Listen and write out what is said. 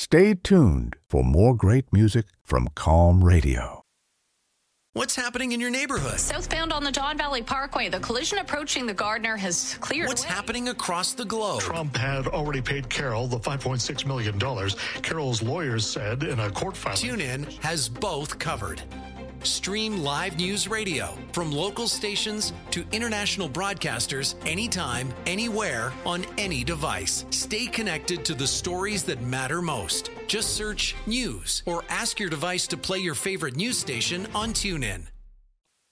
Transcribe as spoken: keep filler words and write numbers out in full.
Stay tuned for more great music from Calm Radio. What's happening in your neighborhood? Southbound on the Don Valley Parkway, the collision approaching the Gardner has cleared What's away. happening across the globe? Trump had already paid Carroll the five point six million dollars. Carroll's lawyers said in a court filing. TuneIn has both covered. Stream live news radio from local stations to international broadcasters anytime, anywhere, on any device. Stay connected to the stories that matter most. Just search news or ask your device to play your favorite news station on TuneIn.